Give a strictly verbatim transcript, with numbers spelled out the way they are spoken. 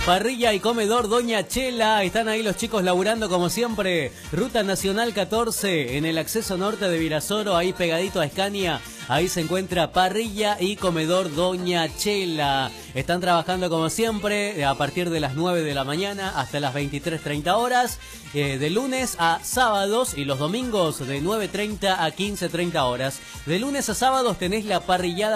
Parrilla y comedor Doña Chela, están ahí los chicos laburando como siempre. Ruta Nacional catorce, en el acceso norte de Virasoro, ahí pegadito a Escania. Ahí se encuentra Parrilla y comedor Doña Chela. Están trabajando como siempre a partir de las nueve de la mañana hasta las veintitrés treinta horas, eh, de lunes a sábados, y los domingos de nueve treinta a quince treinta horas. De lunes a sábados tenés la parrillada